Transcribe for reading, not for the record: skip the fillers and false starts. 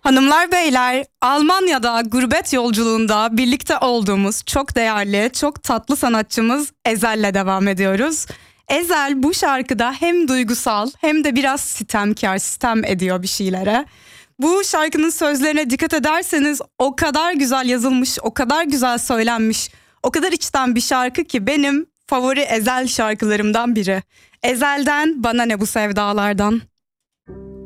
Hanımlar beyler, Almanya'da gurbet yolculuğunda birlikte olduğumuz çok değerli, çok tatlı sanatçımız Ezel'le devam ediyoruz. Ezel bu şarkıda hem duygusal hem de biraz sitemkar, sitem ediyor bir şeylere. Bu şarkının sözlerine dikkat ederseniz o kadar güzel yazılmış, o kadar güzel söylenmiş, o kadar içten bir şarkı ki benim favori Ezel şarkılarımdan biri. Ezel'den Bana Ne Bu Sevdalardan.